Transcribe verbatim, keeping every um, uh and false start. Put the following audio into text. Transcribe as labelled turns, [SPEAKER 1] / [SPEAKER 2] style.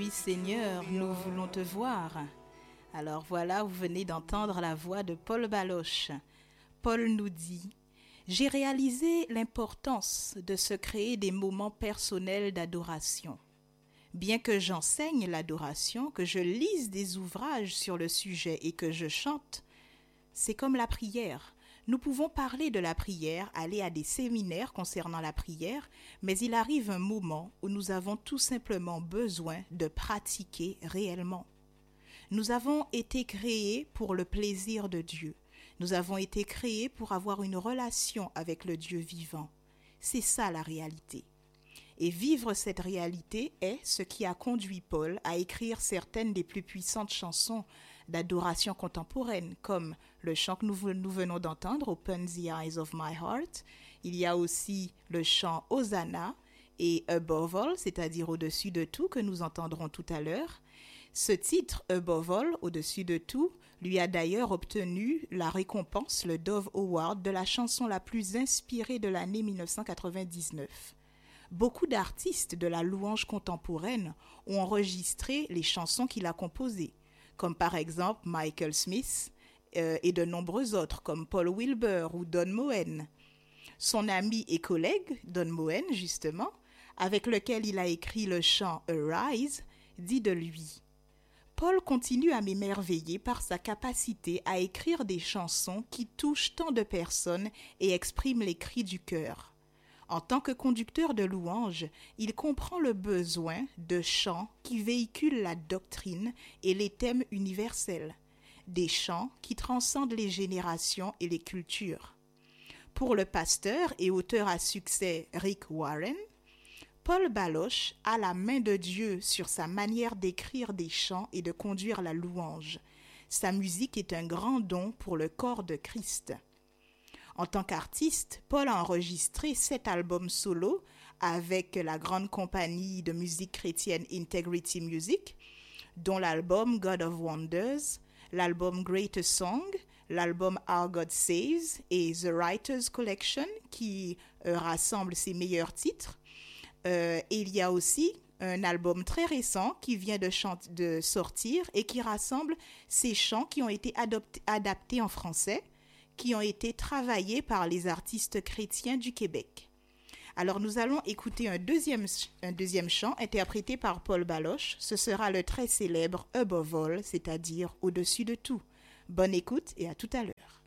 [SPEAKER 1] oui Seigneur, nous voulons te voir. Alors voilà, vous venez d'entendre la voix de Paul Baloche. Paul nous dit « J'ai réalisé l'importance de se créer des moments personnels d'adoration. Bien que j'enseigne l'adoration, que je lise des ouvrages sur le sujet et que je chante, c'est comme la prière. Nous pouvons parler de la prière, aller à des séminaires concernant la prière, mais il arrive un moment où nous avons tout simplement besoin de pratiquer réellement. Nous avons été créés pour le plaisir de Dieu. Nous avons été créés pour avoir une relation avec le Dieu vivant. C'est ça la réalité. Et vivre cette réalité est ce qui a conduit Paul à écrire certaines des plus puissantes chansons d'adoration contemporaine, comme le chant que nous, nous venons d'entendre, Open the Eyes of My Heart. Il y a aussi le chant Hosanna et Above All, c'est-à-dire au-dessus de tout, que nous entendrons tout à l'heure. Ce titre, Above All, au-dessus de tout, lui a d'ailleurs obtenu la récompense, le Dove Award, de la chanson la plus inspirée de l'année mille neuf cent quatre-vingt-dix-neuf. Beaucoup d'artistes de la louange contemporaine ont enregistré les chansons qu'il a composées, comme par exemple Michael Smith euh, et de nombreux autres, comme Paul Wilbur ou Don Moen. Son ami et collègue, Don Moen justement, avec lequel il a écrit le chant Arise, dit de lui « Paul continue à m'émerveiller par sa capacité à écrire des chansons qui touchent tant de personnes et expriment les cris du cœur. En tant que conducteur de louanges, il comprend le besoin de chants qui véhiculent la doctrine et les thèmes universels, des chants qui transcendent les générations et les cultures. Pour le pasteur et auteur à succès Rick Warren, Paul Baloche a la main de Dieu sur sa manière d'écrire des chants et de conduire la louange. Sa musique est un grand don pour le corps de Christ. En tant qu'artiste, Paul a enregistré sept albums solo avec la grande compagnie de musique chrétienne Integrity Music, dont l'album God of Wonders, l'album Greatest Song, l'album Our God Saves et The Writers Collection qui euh, rassemble ses meilleurs titres. Euh, et il y a aussi un album très récent qui vient de, chant- de sortir et qui rassemble ces chants qui ont été adopté- adaptés en français, qui ont été travaillés par les artistes chrétiens du Québec. Alors nous allons écouter un deuxième, un deuxième chant interprété par Paul Baloche. Ce sera le très célèbre Above All, c'est-à-dire au-dessus de tout. Bonne écoute et à tout à l'heure.